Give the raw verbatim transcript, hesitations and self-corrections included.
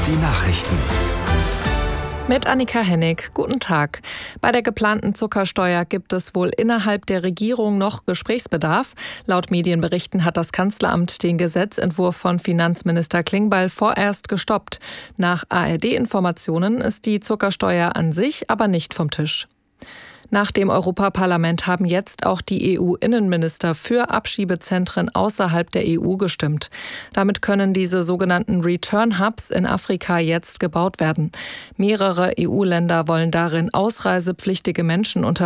Die Nachrichten. Mit Annika Hennig. Guten Tag. Bei der geplanten Zuckersteuer gibt es wohl innerhalb der Regierung noch Gesprächsbedarf. Laut Medienberichten hat das Kanzleramt den Gesetzentwurf von Finanzminister Klingbeil vorerst gestoppt. Nach A R D-Informationen ist die Zuckersteuer an sich aber nicht vom Tisch. Nach dem Europaparlament haben jetzt auch die E U-Innenminister für Abschiebezentren außerhalb der E U gestimmt. Damit können diese sogenannten Return Hubs in Afrika jetzt gebaut werden. Mehrere E U-Länder wollen darin ausreisepflichtige Menschen unter